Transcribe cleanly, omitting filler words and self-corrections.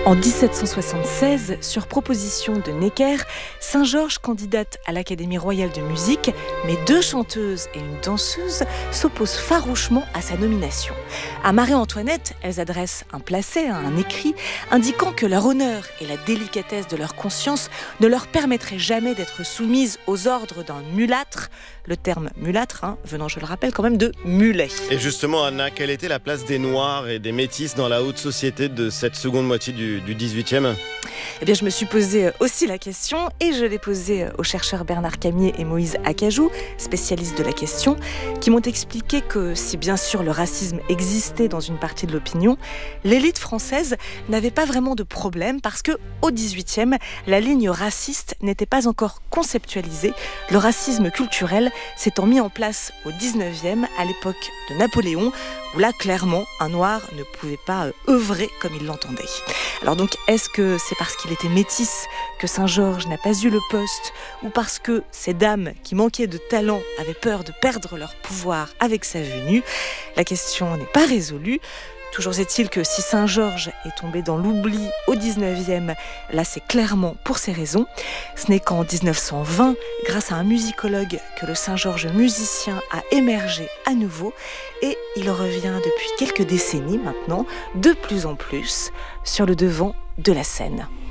En 1776, sur proposition de Necker, Saint-Georges candidate à l'Académie royale de musique, mais 2 chanteuses et une danseuse s'opposent farouchement à sa nomination. À Marie-Antoinette, elles adressent un placet, un écrit, indiquant que leur honneur et la délicatesse de leur conscience ne leur permettraient jamais d'être soumises aux ordres d'un mulâtre, le terme mulâtre venant, je le rappelle, quand même de mulet. Et justement, Anna, quelle était la place des Noirs et des Métis dans la haute société de cette seconde moitié du 18e ? Eh bien, je me suis posé aussi la question et je l'ai posée aux chercheurs Bernard Camier et Moïse Acajou, spécialistes de la question, qui m'ont expliqué que si bien sûr le racisme existait dans une partie de l'opinion, l'élite française n'avait pas vraiment de problème parce que au 18e, la ligne raciste n'était pas encore conceptualisée. Le racisme culturel s'étant mis en place au 19e, à l'époque de Napoléon, où là, clairement, un noir ne pouvait pas œuvrer comme il l'entendait. Alors donc, est-ce que c'est parce qu'il était métis que Saint-Georges n'a pas eu le poste, ou parce que ces dames qui manquaient de talent avaient peur de perdre leur pouvoir avec sa venue ? La question n'est pas résolue. Toujours est-il que si Saint-Georges est tombé dans l'oubli au 19e, là c'est clairement pour ces raisons. Ce n'est qu'en 1920, grâce à un musicologue, que le Saint-Georges musicien a émergé à nouveau et il revient depuis quelques décennies maintenant, de plus en plus, sur le devant de la scène.